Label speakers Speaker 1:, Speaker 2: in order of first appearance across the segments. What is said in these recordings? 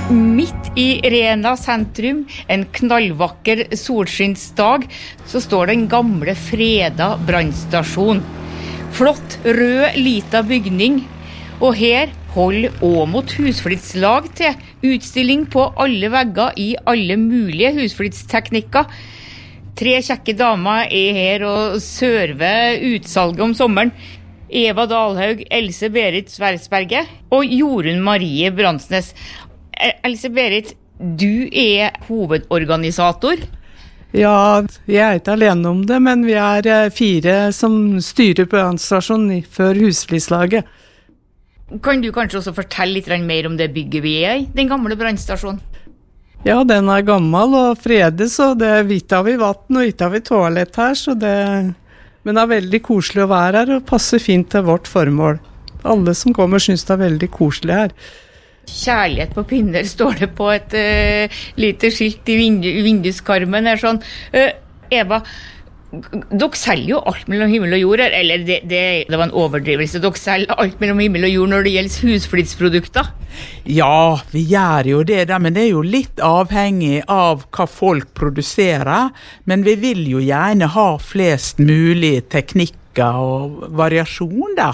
Speaker 1: Midt i Rena sentrum, en knallvakker solskinnsdag, så står den gamle freda brannstasjon. Flott, rød, lita bygning. Og her holder Åmot husflidslag til. Utstilling på alle vegger i alle mulige husflidsteknikker. 3 kjekke damer her og server utsalget om sommeren. Eva Dalhaug, Else Berit Sversberget og Jorunn Marie Brandsnes. Else Berit, du hovedorganisator.
Speaker 2: Ja, jeg ikke alene om det, men vi 4 som styrer brannstasjonen for husflidslaget.
Speaker 1: Kan du kanskje også fortelle litt mer om det bygget vi i, den gamle brannstasjonen?
Speaker 2: Ja, den gammel og fredet, så ikke har vi vatten og ikke har vi toalett her, så men det veldig koselig å være her og passer fint til vårt formål. Alle som kommer synes det veldig koselig her.
Speaker 1: Kjærlighet på pinner står det på et lite skilt i vinduskarmen her sånn. Eva, dere selger jo alt mellom himmel og jord her, eller det var en overdrivelse. Dere selger alt mellom himmel og jord når det gjelder husflidsprodukter.
Speaker 3: Ja, vi gjør jo det da, men det jo litt avhengig av hva folk produserer. Men vi vil jo gjerne ha flest mulig teknikker og variasjon da,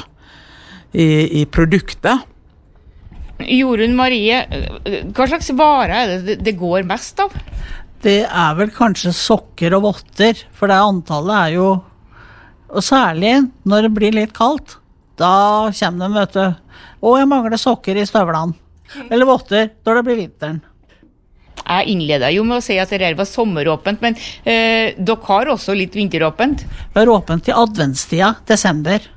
Speaker 3: i produkter.
Speaker 1: Jorunn Marie, hva slags varer det går mest av?
Speaker 4: Det vel kanskje sokker og votter, for det antallet jo, og særlig når det blir litt kaldt, da kommer de, vet du, og jeg mangler sokker i støvlene, eller votter når det blir vinteren.
Speaker 1: Jeg innledet jo med å si at det var sommeråpent, men dere har også litt vinteråpent?
Speaker 4: Vi har åpent til adventstida, desember,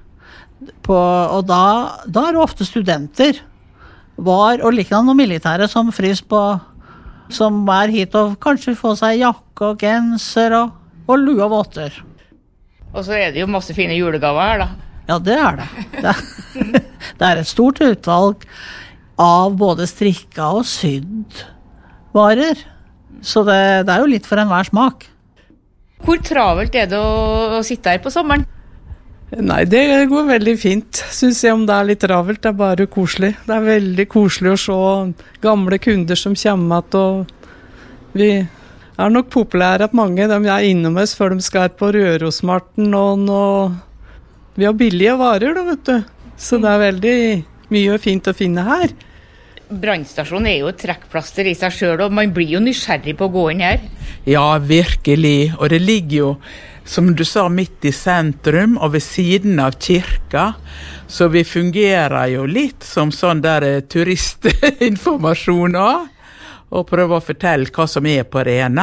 Speaker 4: og da det ofte studenter, og likedan noen militære som frys på, som hit og kanskje få seg jakke og genser og lue og votter.
Speaker 1: Og så det jo masse fine julegaver her da.
Speaker 4: Ja, det det. Det et stort utvalg av både strikka og sydd varer. Så det jo litt for enhver smak.
Speaker 1: Hvor travelt det å sitte her på sommeren?
Speaker 2: Nei, det går veldig fint, synes jeg, om det litt travelt. Det bare koselig. Det veldig koselig å se gamle kunder som kommer at, og vi nok populære at mange de innom oss før de skal på Rørosmarten, og vi har billige varer da, vet du. Så det veldig mye fint å finne her.
Speaker 1: Brannstasjonen jo et trekkplaster i seg selv, og man blir jo nysgjerrig på å gå inn her.
Speaker 3: Ja, virkelig. Og det ligger jo, som du sa, midt i sentrum og ved siden av kirka, så vi fungerer jo litt som sånn der turistinformasjon også, og prøver å fortelle hva som på Rena,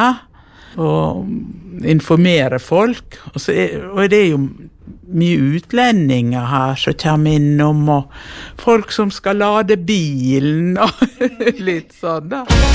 Speaker 3: og informere folk. Og det jo mye utlendinger her som kommer innom, og folk som skal lade bilen, og litt sånn da.